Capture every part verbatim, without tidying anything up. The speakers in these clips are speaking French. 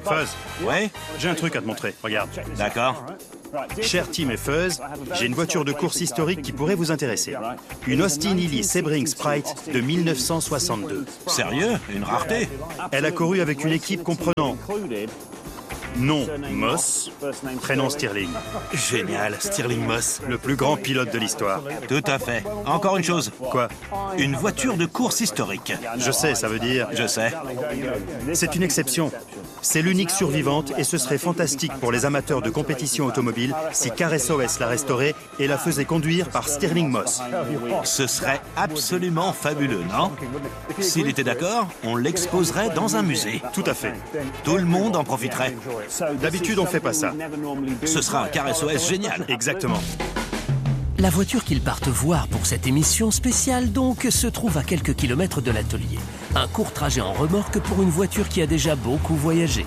Fuzz, Ouais, j'ai un truc à te montrer, regarde. d'accord. Cher Tim et Fuzz, j'ai une voiture de course historique qui pourrait vous intéresser. Une Austin Healey Sebring Sprite de mille neuf cent soixante-deux. Sérieux? Une rareté? Elle a couru avec une équipe comprenant nom Moss, prénom Stirling, Génial, Stirling Moss. le plus grand pilote de l'histoire. Tout à fait. Encore une chose. Quoi? Une voiture de course historique. Je sais, ça veut dire... Je sais. C'est une exception. C'est l'unique survivante et ce serait fantastique pour les amateurs de compétition automobile si Car S O S la restaurait et la faisait conduire par Stirling Moss. Ce serait absolument fabuleux, non? S'il était d'accord, on l'exposerait dans un musée. Tout à fait. Tout le monde en profiterait. D'habitude, on fait pas ça. Ce sera un Car S O S génial. Exactement. La voiture qu'ils partent voir pour cette émission spéciale, donc, se trouve à quelques kilomètres de l'atelier. Un court trajet en remorque pour une voiture qui a déjà beaucoup voyagé.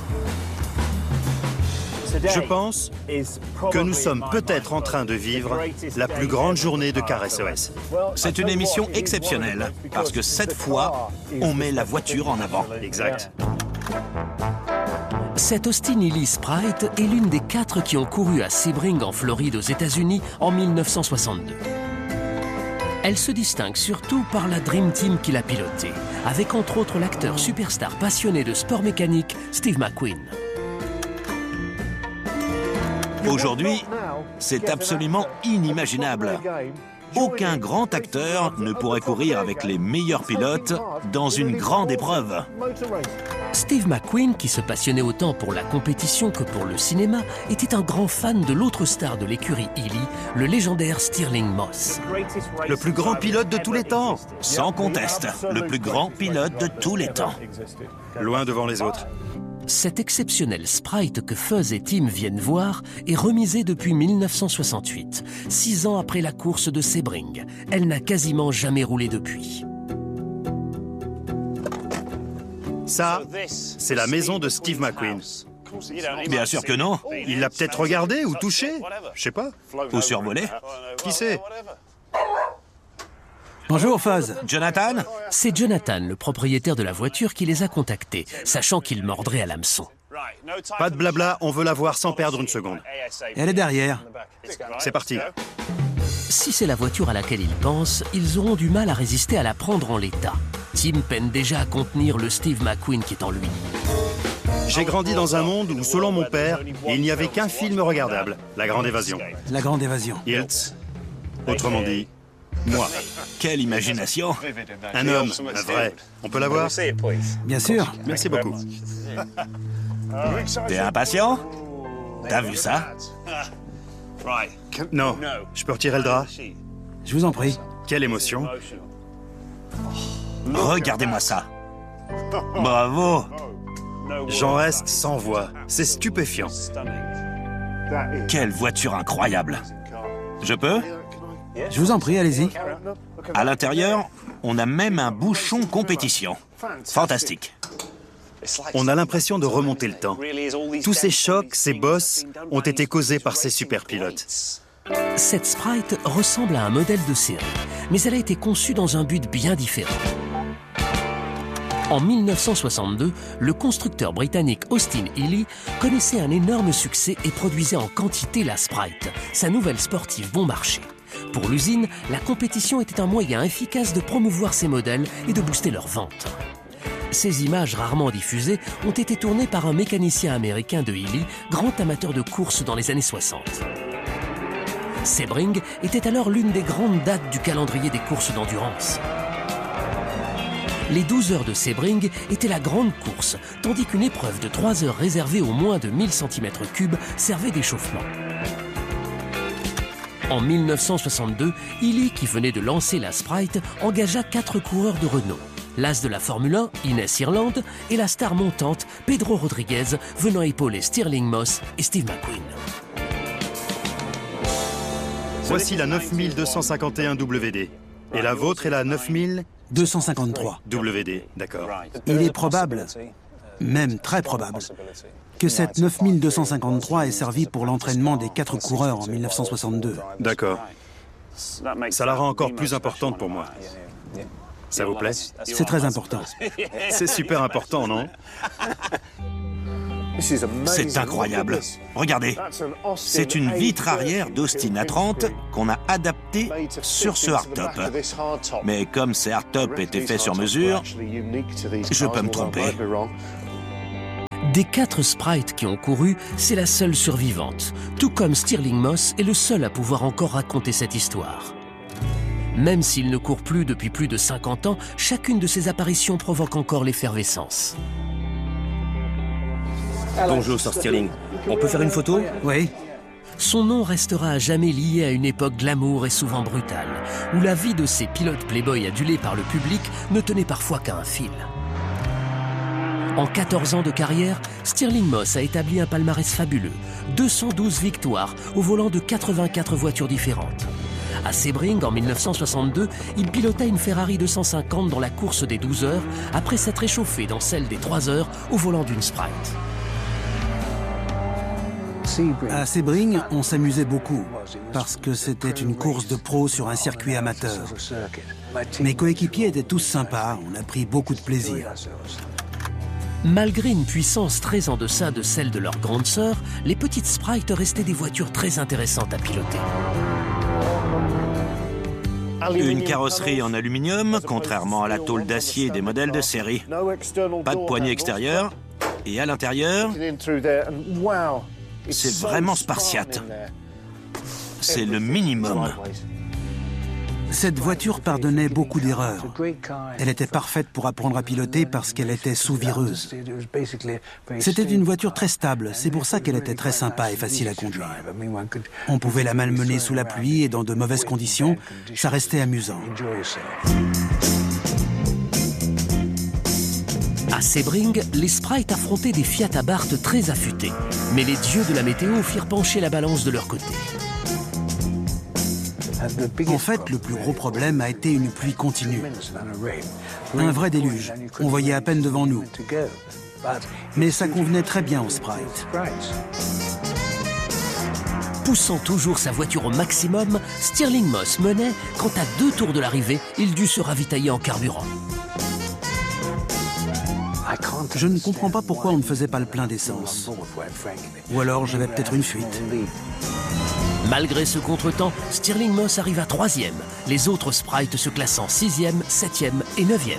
Je pense que nous sommes peut-être en train de vivre la plus grande journée de Car S O S. C'est une émission exceptionnelle, parce que cette fois, on met la voiture en avant. Exact. Cette Austin Healey Sprite est l'une des quatre qui ont couru à Sebring en Floride aux États-Unis en mille neuf cent soixante-deux. Elle se distingue surtout par la Dream Team qui l'a pilotée, avec entre autres l'acteur superstar passionné de sport mécanique Steve McQueen. Aujourd'hui, c'est absolument inimaginable. Aucun grand acteur ne pourrait courir avec les meilleurs pilotes dans une grande épreuve. Steve McQueen, qui se passionnait autant pour la compétition que pour le cinéma, était un grand fan de l'autre star de l'écurie Healey, le légendaire Stirling Moss. Le plus grand pilote de tous les temps. Sans conteste, le plus grand pilote de tous les temps. Loin devant les autres. Cette exceptionnelle Sprite que Fuzz et Tim viennent voir est remisée depuis mille neuf cent soixante-huit, six ans après la course de Sebring. Elle n'a quasiment jamais roulé depuis. Ça, c'est la maison de Steve McQueen. Bien sûr que non. Il l'a peut-être regardé ou touché. Je sais pas. Ou survolé. Qui sait? Bonjour Fuzz. Jonathan? C'est Jonathan, le propriétaire de la voiture, qui les a contactés, sachant qu'il mordrait à l'hameçon. Pas de blabla, on veut la voir sans perdre une seconde. Elle est derrière. C'est parti. Si c'est la voiture à laquelle ils pensent, ils auront du mal à résister à la prendre en l'état. Tim peine déjà à contenir le Steve McQueen qui est en lui. J'ai grandi dans un monde où, selon mon père, il n'y avait qu'un film regardable, La Grande Évasion. La Grande Évasion. Hiltz, autrement dit, moi. Quelle imagination. Un homme, un vrai. On peut la voir? Bien sûr. Merci beaucoup. T'es impatient? T'as vu ça? Non, je peux retirer le drap? Je vous en prie. Quelle émotion. Regardez-moi ça. Bravo. J'en reste sans voix. C'est stupéfiant. Quelle voiture incroyable. Je peux? Je vous en prie, allez-y. À l'intérieur, on a même un bouchon compétition. Fantastique. On a l'impression de remonter le temps. Tous ces chocs, ces bosses, ont été causés par ces super pilotes. Cette Sprite ressemble à un modèle de série, mais elle a été conçue dans un but bien différent. En mille neuf cent soixante-deux, le constructeur britannique Austin Healey connaissait un énorme succès et produisait en quantité la Sprite, sa nouvelle sportive bon marché. Pour l'usine, la compétition était un moyen efficace de promouvoir ses modèles et de booster leurs ventes. Ces images rarement diffusées ont été tournées par un mécanicien américain de Healey, grand amateur de courses dans les années soixante. Sebring était alors l'une des grandes dates du calendrier des courses d'endurance. Les douze heures de Sebring étaient la grande course, tandis qu'une épreuve de trois heures réservée aux moins de mille centimètres cubes servait d'échauffement. En mille neuf cent soixante-deux, Healey, qui venait de lancer la Sprite, engagea quatre coureurs de Renault. L'as de la Formule un, Innes Ireland, et la star montante, Pedro Rodriguez, venant épauler Stirling Moss et Steve McQueen. Voici la neuf mille deux cent cinquante et un W D. Et la vôtre est la neuf mille deux cent cinquante-trois. W D, d'accord. Il est probable, même très probable, que cette neuf mille deux cent cinquante-trois ait servi pour l'entraînement des quatre coureurs en mille neuf cent soixante-deux. D'accord. Ça la rend encore plus importante pour moi. Ça vous plaît? C'est très important. C'est super important, non? C'est incroyable. Regardez, c'est une vitre arrière d'Austin A trente qu'on a adaptée sur ce hardtop. Mais comme ces hardtops étaient faits sur mesure, je peux me tromper. Des quatre sprites qui ont couru, c'est la seule survivante. Tout comme Stirling Moss est le seul à pouvoir encore raconter cette histoire. Même s'il ne court plus depuis plus de cinquante ans, chacune de ses apparitions provoque encore l'effervescence. Bonjour, Sir Stirling. On peut faire une photo? Oui. Son nom restera à jamais lié à une époque glamour et souvent brutale, où la vie de ces pilotes playboy adulés par le public ne tenait parfois qu'à un fil. En quatorze ans de carrière, Stirling Moss a établi un palmarès fabuleux, deux cent douze victoires au volant de quatre-vingt-quatre voitures différentes. À Sebring, en mille neuf cent soixante-deux, il pilota une Ferrari deux cent cinquante dans la course des douze heures, après s'être échauffé dans celle des trois heures au volant d'une Sprite. À Sebring, on s'amusait beaucoup, parce que c'était une course de pro sur un circuit amateur. Mes coéquipiers étaient tous sympas, on a pris beaucoup de plaisir. Malgré une puissance très en deçà de celle de leurs grandes sœurs, les petites Sprites restaient des voitures très intéressantes à piloter. Une carrosserie en aluminium, contrairement à la tôle d'acier des modèles de série. Pas de poignée extérieure, et à l'intérieur, c'est vraiment spartiate. C'est le minimum. Cette voiture pardonnait beaucoup d'erreurs. Elle était parfaite pour apprendre à piloter parce qu'elle était sous-vireuse. C'était une voiture très stable, c'est pour ça qu'elle était très sympa et facile à conduire. On pouvait la malmener sous la pluie et dans de mauvaises conditions, ça restait amusant. À Sebring, les Sprites affrontaient des Fiat Abarth très affûtés. Mais les dieux de la météo firent pencher la balance de leur côté. En fait, le plus gros problème a été une pluie continue. Un vrai déluge. On voyait à peine devant nous. Mais ça convenait très bien aux Sprites. Poussant toujours sa voiture au maximum, Stirling Moss menait quand à deux tours de l'arrivée, il dut se ravitailler en carburant. Je ne comprends pas pourquoi on ne faisait pas le plein d'essence. Ou alors j'avais peut-être une fuite. Malgré ce contretemps, Stirling Moss arriva troisième, les autres Sprites se classant sixième, septième et neuvième.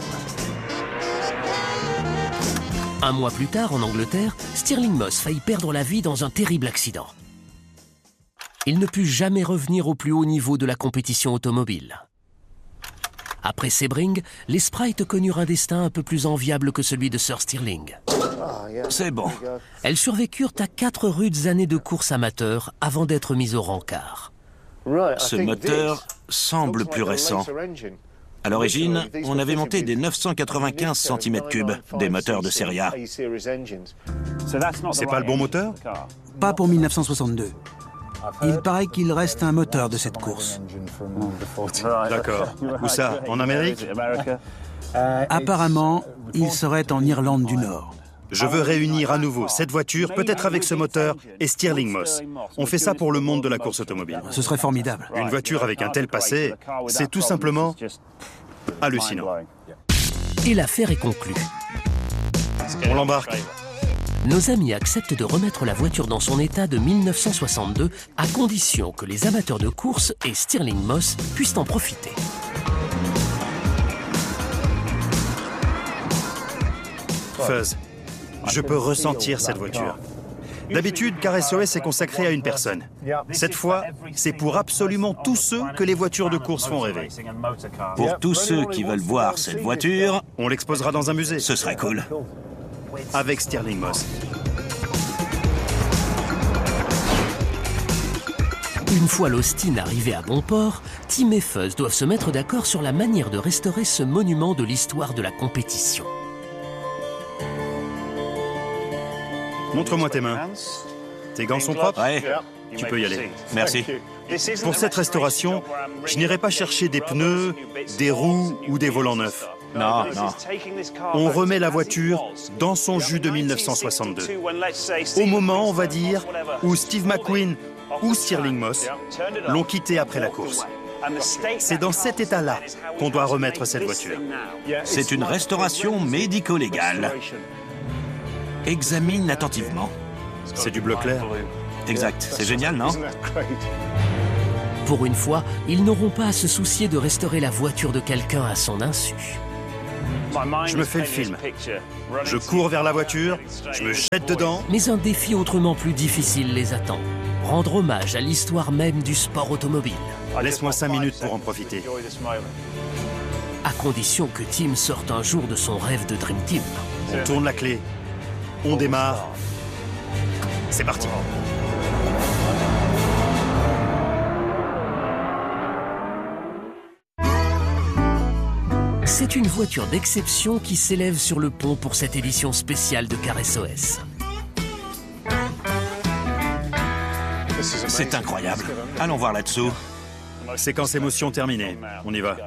Un mois plus tard, en Angleterre, Stirling Moss faillit perdre la vie dans un terrible accident. Il ne put jamais revenir au plus haut niveau de la compétition automobile. Après Sebring, les Sprites connurent un destin un peu plus enviable que celui de Sir Stirling. C'est bon. Elles survécurent à quatre rudes années de course amateur avant d'être mises au rencard. Ce moteur semble plus récent. À l'origine, on avait monté des neuf cent quatre-vingt-quinze centimètres cubes, des moteurs de série A. C'est pas le bon moteur? Pas pour mille neuf cent soixante-deux. Il paraît qu'il reste un moteur de cette course. D'accord. Où ça? En Amérique? Apparemment, il serait en Irlande du Nord. Je veux réunir à nouveau cette voiture, peut-être avec ce moteur, et Stirling Moss. On fait ça pour le monde de la course automobile. Ce serait formidable. Une voiture avec un tel passé, c'est tout simplement hallucinant. Et l'affaire est conclue. On l'embarque. Nos amis acceptent de remettre la voiture dans son état de mille neuf cent soixante-deux à condition que les amateurs de course et Stirling Moss puissent en profiter. Fuzz, je peux ressentir cette voiture. D'habitude, Car S O S est consacré à une personne. Cette fois, c'est pour absolument tous ceux que les voitures de course font rêver. Pour tous ceux qui veulent voir cette voiture, on l'exposera dans un musée. Ce serait cool. Avec Stirling Moss. Une fois l'Austin arrivé à bon port, Tim et Fuzz doivent se mettre d'accord sur la manière de restaurer ce monument de l'histoire de la compétition. Montre-moi tes mains. Tes gants sont propres? Ouais. Tu peux y aller. Merci. Pour cette restauration, je n'irai pas chercher des pneus, des roues ou des volants neufs. Non, non. On remet la voiture dans son jus de mille neuf cent soixante-deux. Au moment, on va dire, où Steve McQueen ou Stirling Moss l'ont quitté après la course. C'est dans cet état-là qu'on doit remettre cette voiture. C'est une restauration médico-légale. examine attentivement. C'est du bleu clair. Exact, c'est génial, non? Pour une fois, ils n'auront pas à se soucier de restaurer la voiture de quelqu'un à son insu. Je me fais le film. Je cours vers la voiture, je me jette dedans. Mais un défi autrement plus difficile les attend. Rendre hommage à l'histoire même du sport automobile. Laisse-moi cinq minutes pour en profiter. À condition que Tim sorte un jour de son rêve de Dream Team. On tourne la clé. On démarre. C'est parti. C'est une voiture d'exception qui s'élève sur le pont pour cette édition spéciale de Car S O S. C'est incroyable. Allons voir là-dessous. Séquence émotion terminée. On y va.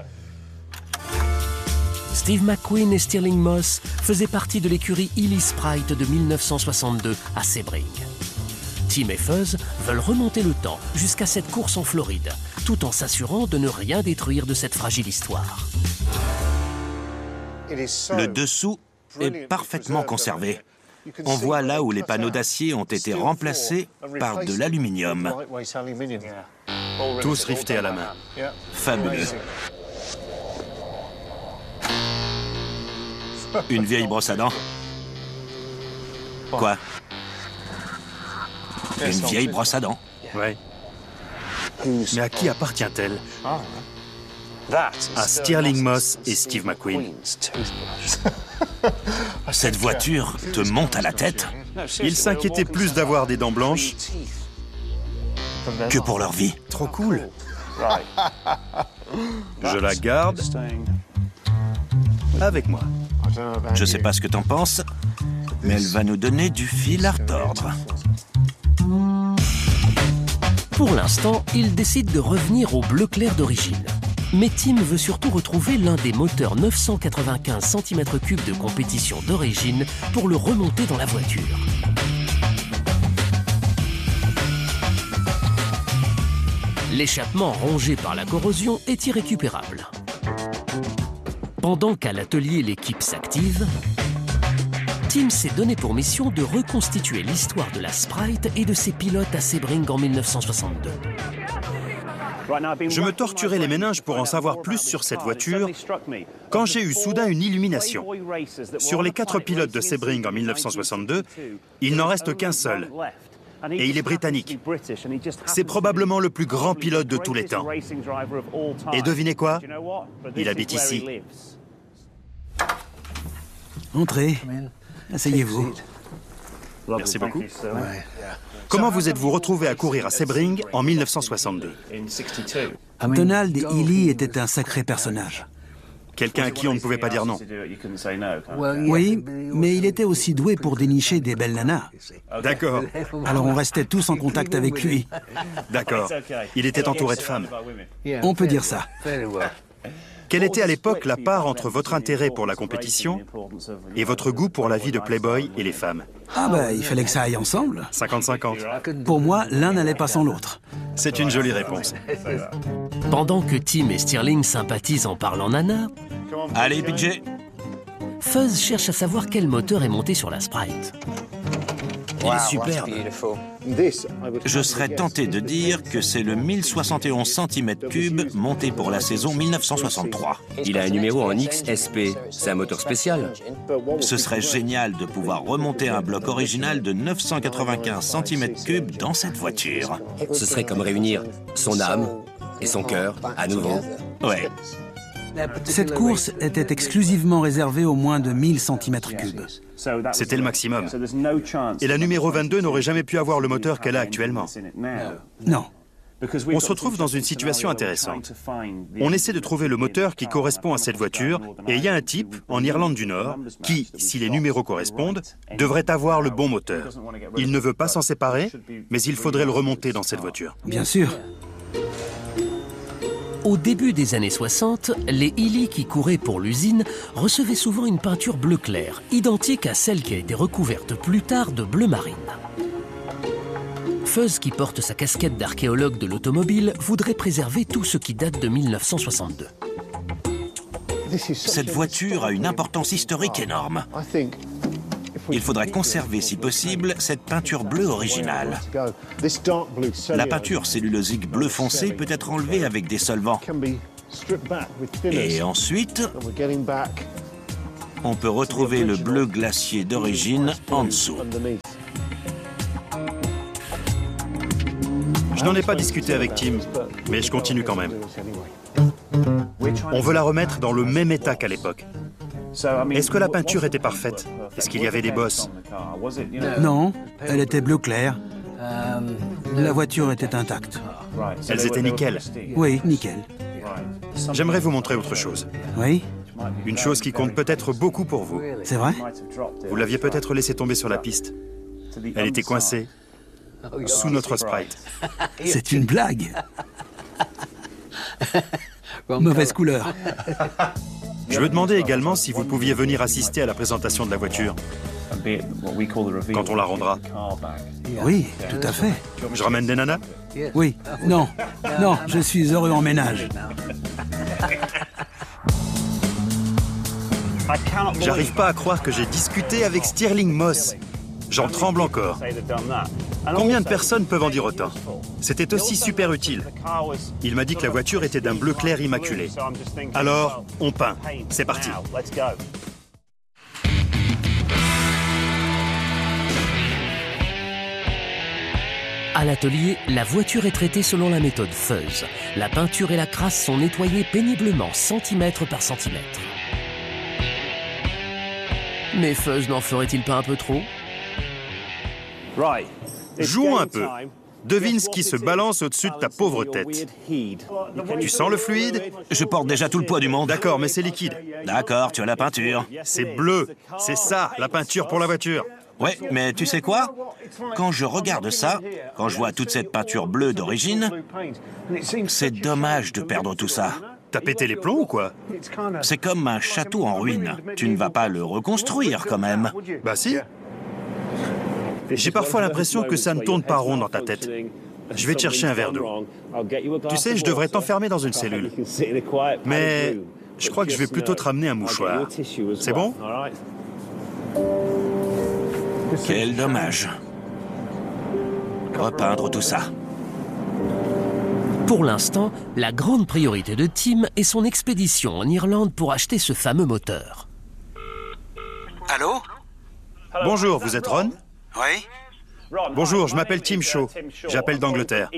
Steve McQueen et Stirling Moss faisaient partie de l'écurie Healy Sprite de mille neuf cent soixante-deux à Sebring. Tim et Fuzz veulent remonter le temps jusqu'à cette course en Floride, tout en s'assurant de ne rien détruire de cette fragile histoire. Le dessous est parfaitement conservé. On voit là où les panneaux d'acier ont été remplacés par de l'aluminium. Tous riftés à la main. Fabuleux. Une vieille brosse à dents. Quoi? Une vieille brosse à dents. Ouais. Mais à qui appartient-elle? À Stirling Moss et Steve McQueen. Cette voiture te monte à la tête Ils s'inquiétaient plus d'avoir des dents blanches que pour leur vie. Trop cool. Je la garde avec moi. Je sais pas ce que t'en penses, mais elle va nous donner du fil à retordre. Pour l'instant, ils décident de revenir au bleu clair d'origine. Mais Tim veut surtout retrouver l'un des moteurs neuf cent quatre-vingt-quinze centimètres cubes de compétition d'origine pour le remonter dans la voiture. L'échappement rongé par la corrosion est irrécupérable. Pendant qu'à l'atelier l'équipe s'active, Tim s'est donné pour mission de reconstituer l'histoire de la Sprite et de ses pilotes à Sebring en mille neuf cent soixante-deux. Je me torturais les méninges pour en savoir plus sur cette voiture quand j'ai eu soudain une illumination. Sur les quatre pilotes de Sebring en mille neuf cent soixante-deux, il n'en reste qu'un seul. Et il est britannique. C'est probablement le plus grand pilote de tous les temps. Et devinez quoi? Il habite ici. Entrez. Asseyez-vous. Merci beaucoup. Comment vous êtes-vous retrouvé à courir à Sebring en mille neuf cent soixante-deux? Donald Healy était un sacré personnage. Quelqu'un à qui on ne pouvait pas dire non. Oui, mais il était aussi doué pour dénicher des belles nanas. D'accord, Alors on restait tous en contact avec lui. d'accord. Il était entouré de femmes. On peut dire ça. Quelle était à l'époque la part entre votre intérêt pour la compétition et votre goût pour la vie de playboy et les femmes? Ah bah, il fallait que ça aille ensemble. cinquante cinquante. Pour moi, l'un n'allait pas sans l'autre. C'est une jolie réponse. Pendant que Tim et Stirling sympathisent en parlant nana, Allez, budget. Fuzz cherche à savoir quel moteur est monté sur la Sprite. Il est superbe. Je serais tenté de dire que c'est le mille soixante et onze centimètres cubes monté pour la saison mille neuf cent soixante-trois. Il a un numéro en X S P. C'est un moteur spécial. Ce serait génial de pouvoir remonter un bloc original de neuf cent quatre-vingt-quinze centimètres cubes dans cette voiture. Ce serait comme réunir son âme et son cœur à nouveau. Ouais. Cette course était exclusivement réservée aux moins de mille centimètres cubes. C'était le maximum. Et la numéro vingt-deux n'aurait jamais pu avoir le moteur qu'elle a actuellement. Non. On se retrouve dans une situation intéressante. On essaie de trouver le moteur qui correspond à cette voiture, et il y a un type, en Irlande du Nord, qui, si les numéros correspondent, devrait avoir le bon moteur. Il ne veut pas s'en séparer, mais il faudrait le remonter dans cette voiture. Bien sûr. Au début des années soixante, les Healy qui couraient pour l'usine recevaient souvent une peinture bleu clair, identique à celle qui a été recouverte plus tard de bleu marine. Fuzz, qui porte sa casquette d'archéologue de l'automobile, voudrait préserver tout ce qui date de mille neuf cent soixante-deux. Cette voiture a une importance historique énorme. il faudrait conserver, si possible, cette peinture bleue originale. La peinture cellulosique bleu foncé peut être enlevée avec des solvants. Et ensuite, on peut retrouver le bleu glacier d'origine en dessous. Je n'en ai pas discuté avec Tim, mais je continue quand même. On veut la remettre dans le même état qu'à l'époque. Est-ce que la peinture était parfaite? Est-ce qu'il y avait des bosses? Non, elle était bleu clair. La voiture était intacte. Elles étaient nickel. Oui, nickel. J'aimerais vous montrer autre chose. Oui, Une chose qui compte peut-être beaucoup pour vous. c'est vrai? Vous l'aviez peut-être laissée tomber sur la piste. Elle était coincée sous notre Sprite. C'est une blague. Mauvaise couleur. Je me demandais également si vous pouviez venir assister à la présentation de la voiture, quand on la rendra. Oui, tout à fait. Je ramène des nanas? Oui, non, non, je suis heureux en ménage. J'arrive pas à croire que j'ai discuté avec Stirling Moss. J'en tremble encore. Combien de personnes peuvent en dire autant? C'était aussi super utile. Il m'a dit que la voiture était d'un bleu clair immaculé. Alors, on peint. C'est parti. À l'atelier, la voiture est traitée selon la méthode Fuzz. La peinture et la crasse sont nettoyées péniblement, centimètre par centimètre. Mais Fuzz n'en ferait-il pas un peu trop? Jouons un peu. Devine ce qui se balance au-dessus de ta pauvre tête. Tu sens le fluide? Je porte déjà tout le poids du monde. D'accord, mais c'est liquide. D'accord, tu as la peinture. C'est bleu. C'est ça, la peinture pour la voiture. Ouais, mais tu sais quoi? Quand je regarde ça, quand je vois toute cette peinture bleue d'origine, c'est dommage de perdre tout ça. T'as pété les plombs ou quoi? C'est comme un château en ruine. Tu ne vas pas le reconstruire quand même. Bah si. J'ai parfois l'impression que ça ne tourne pas rond dans ta tête. Je vais te chercher un verre d'eau. Tu sais, je devrais t'enfermer dans une cellule. Mais je crois que je vais plutôt te ramener un mouchoir. C'est bon? Quel dommage. Repeindre tout ça. Pour l'instant, la grande priorité de Tim est son expédition en Irlande pour acheter ce fameux moteur. Allô? Bonjour, vous êtes Ron? Oui? Bonjour, je m'appelle Tim Shaw. J'appelle d'Angleterre.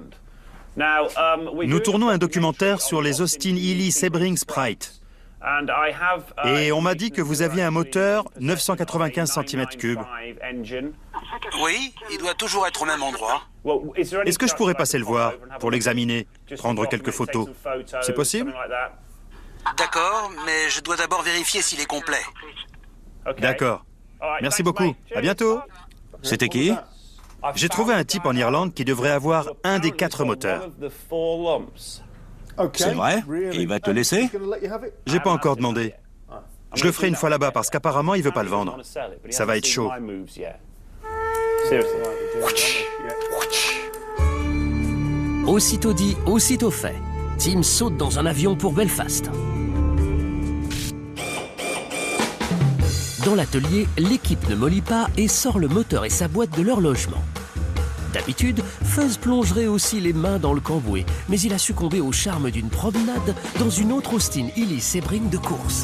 Nous tournons un documentaire sur les Austin Healey Sebring Sprite. Et on m'a dit que vous aviez un moteur neuf cent quatre-vingt-quinze centimètres cubes. Oui, il doit toujours être au même endroit. Est-ce que je pourrais passer le voir pour l'examiner, prendre quelques photos? C'est possible? D'accord, mais je dois d'abord vérifier s'il est complet. D'accord. Merci beaucoup. À bientôt. C'était qui? J'ai trouvé un type en Irlande qui devrait avoir un des quatre moteurs. C'est vrai? Il va te laisser? J'ai pas encore demandé. Je le ferai une fois là-bas parce qu'apparemment il veut pas le vendre. Ça va être chaud. Aussitôt dit, aussitôt fait. Tim saute dans un avion pour Belfast. Dans l'atelier, l'équipe ne mollit pas et sort le moteur et sa boîte de leur logement. D'habitude, Fuzz plongerait aussi les mains dans le cambouis, mais il a succombé au charme d'une promenade dans une autre Austin Healey Sebring de course.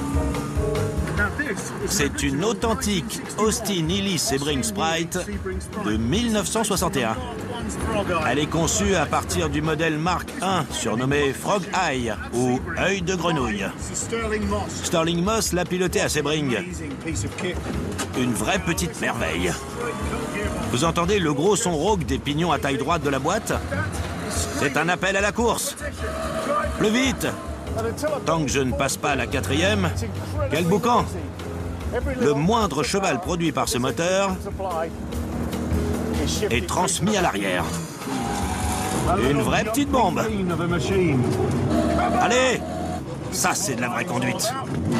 C'est une authentique Austin Healey Sebring Sprite de mille neuf cent soixante et un. Elle est conçue à partir du modèle Mark un, surnommé Frog Eye ou œil de grenouille. Stirling Moss l'a piloté à Sebring. Une vraie petite merveille. Vous entendez le gros son rauque des pignons à taille droite de la boîte? C'est un appel à la course. Plus vite! Tant que je ne passe pas à la quatrième, quel boucan! Le moindre cheval produit par ce moteur est transmis à l'arrière. Une vraie petite bombe. Allez! Ça, c'est de la vraie conduite.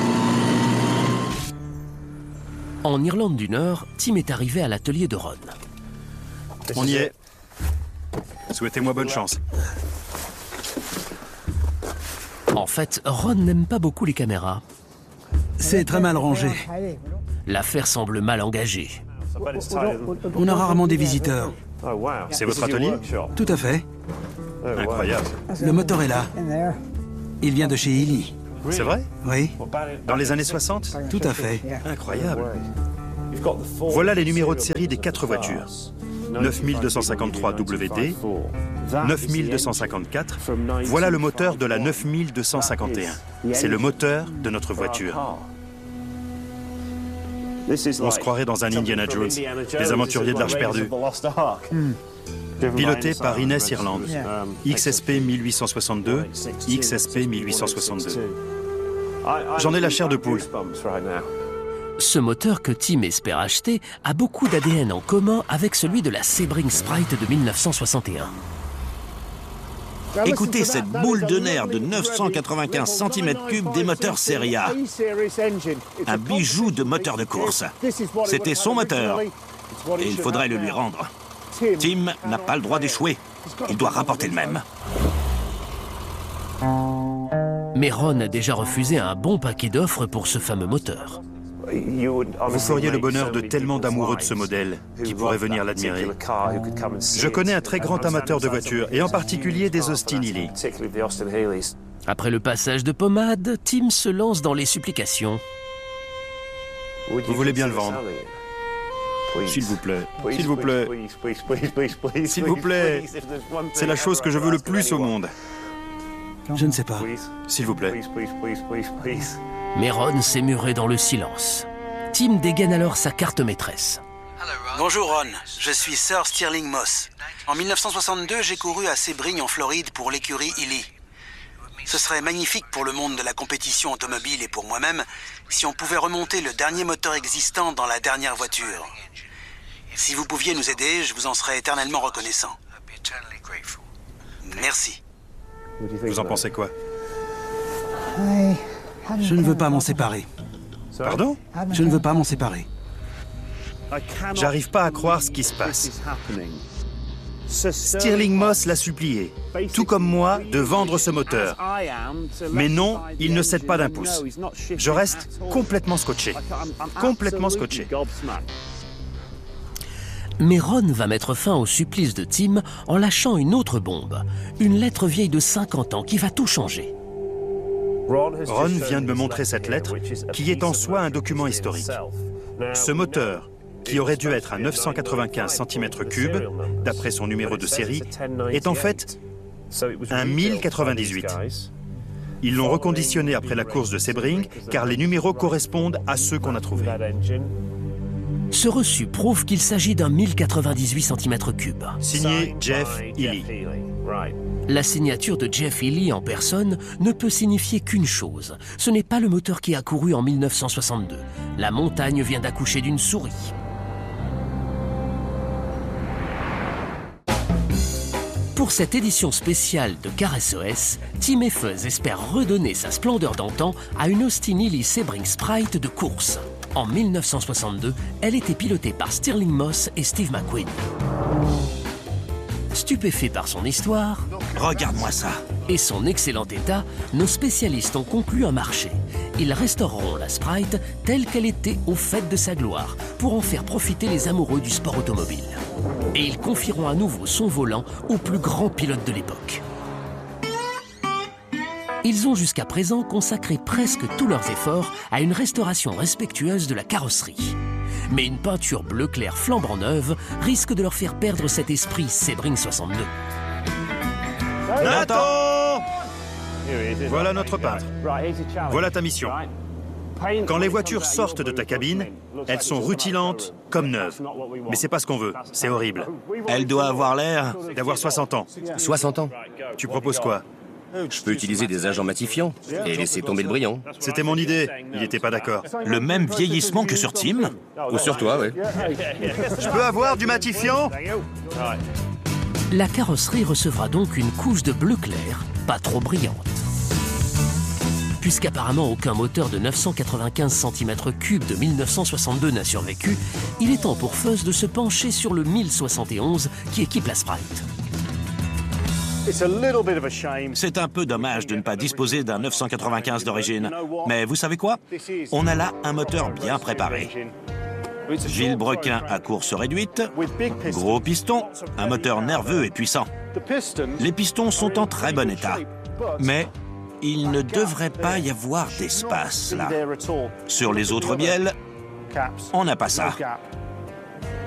En Irlande du Nord, Tim est arrivé à l'atelier de Ron. On y est. Souhaitez-moi bonne chance. En fait, Ron n'aime pas beaucoup les caméras. C'est très mal rangé. L'affaire semble mal engagée. On a rarement des visiteurs. C'est votre atelier? Tout à fait. Incroyable. Le moteur est là. Il vient de chez Ely. C'est vrai? Oui, Dans les années soixante? tout à fait. Incroyable. Voilà les numéros de série des quatre voitures. neuf mille deux cent cinquante-trois W D, neuf mille deux cent cinquante-quatre. Voilà le moteur de la neuf mille deux cent cinquante et un. C'est le moteur de notre voiture. On se croirait dans un Indiana Jones, les aventuriers de l'Arche perdue. Piloté par Innes Ireland, X S P mille huit cent soixante-deux, X S P mille huit cent soixante-deux. J'en ai la chair de poule. Ce moteur que Tim espère acheter a beaucoup d'A D N en commun avec celui de la Sebring Sprite de mille neuf cent soixante et un. Écoutez cette boule de nerfs de neuf cent quatre-vingt-quinze centimètres cubes des moteurs série A. Un bijou de moteur de course. C'était son moteur. Et il faudrait le lui rendre. Tim n'a pas le droit d'échouer. Il doit rapporter le même. Mais Ron a déjà refusé un bon paquet d'offres pour ce fameux moteur. Vous feriez le bonheur de tellement d'amoureux de ce modèle qui pourraient venir l'admirer. Je connais un très grand amateur de voitures, et en particulier des Austin Healey. Après le passage de pommade, Tim se lance dans les supplications. Vous voulez bien le vendre? S'il vous plaît, s'il vous plaît, s'il vous plaît. C'est la chose que je veux le plus au monde. Je ne sais pas. S'il vous plaît. Mais Ron s'est muré dans le silence. Tim dégaine alors sa carte maîtresse. Bonjour Ron, je suis Sir Stirling Moss. En mille neuf cent soixante-deux, j'ai couru à Sebring en Floride pour l'écurie Healey. Ce serait magnifique pour le monde de la compétition automobile et pour moi-même si on pouvait remonter le dernier moteur existant dans la dernière voiture. Si vous pouviez nous aider, je vous en serais éternellement reconnaissant. Merci. Vous en pensez quoi? Je ne veux pas m'en séparer. Pardon? Je ne veux pas m'en séparer. J'arrive pas à croire ce qui se passe. Stirling Moss l'a supplié, tout comme moi, de vendre ce moteur. Mais non, il ne cède pas d'un pouce. Je reste complètement scotché. Complètement scotché. Mais Ron va mettre fin au supplice de Tim en lâchant une autre bombe. Une lettre vieille de cinquante ans qui va tout changer. Ron vient de me montrer cette lettre, qui est en soi un document historique. Ce moteur, qui aurait dû être à neuf cent quatre-vingt-quinze centimètres cubes, d'après son numéro de série, est en fait un mille quatre-vingt-dix-huit. Ils l'ont reconditionné après la course de Sebring, car les numéros correspondent à ceux qu'on a trouvés. Ce reçu prouve qu'il s'agit d'un mille quatre-vingt-dix-huit centimètres cubes. Signé Jeff Healey. La signature de Jeff Healey en personne ne peut signifier qu'une chose. Ce n'est pas le moteur qui a couru en mille neuf cent soixante-deux. La montagne vient d'accoucher d'une souris. Pour cette édition spéciale de Car S O S, Tim et Fuzz espèrent redonner sa splendeur d'antan à une Austin Healey Sebring Sprite de course. En mille neuf cent soixante-deux, elle était pilotée par Stirling Moss et Steve McQueen. Stupéfaits par son histoire, Regarde-moi ça. et son excellent état, nos spécialistes ont conclu un marché. Ils restaureront la Sprite telle qu'elle était au fait de sa gloire, pour en faire profiter les amoureux du sport automobile. Et ils confieront à nouveau son volant au plus grand pilote de l'époque. Ils ont jusqu'à présent consacré presque tous leurs efforts à une restauration respectueuse de la carrosserie. Mais une peinture bleu clair flambant neuve risque de leur faire perdre cet esprit Sebring soixante-deux. Nathan! Voilà notre peintre. Voilà ta mission. Quand les voitures sortent de ta cabine, elles sont rutilantes comme neuves. Mais c'est pas ce qu'on veut, c'est horrible. Elle doit avoir l'air... D'avoir soixante ans. soixante ans. Tu proposes quoi? Je peux utiliser des agents matifiants et laisser tomber le brillant. C'était mon idée, il n'était pas d'accord. Le même vieillissement que sur Tim? Ou sur toi, oui. Je peux avoir du matifiant? La carrosserie recevra donc une couche de bleu clair, pas trop brillante. Puisqu'apparemment aucun moteur de neuf cent quatre-vingt-quinze centimètres cubes de mille neuf cent soixante-deux n'a survécu, il est temps pour Fuzz de se pencher sur le mille soixante et onze qui équipe la Sprite. C'est un peu dommage de ne pas disposer d'un neuf cent quatre-vingt-quinze d'origine. Mais vous savez quoi? On a là un moteur bien préparé. Vilebrequin à course réduite, gros piston, un moteur nerveux et puissant. Les pistons sont en très bon état, mais il ne devrait pas y avoir d'espace là. Sur les autres bielles, on n'a pas ça.